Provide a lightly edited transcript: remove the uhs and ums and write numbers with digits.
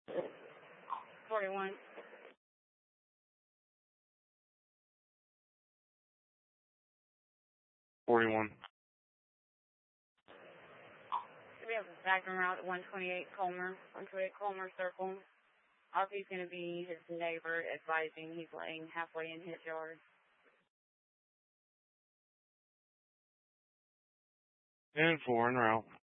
41. We have a vacuum route at 128 Colmer Circle. He's going to be his neighbor advising he's laying halfway in his yard. And 4 en route.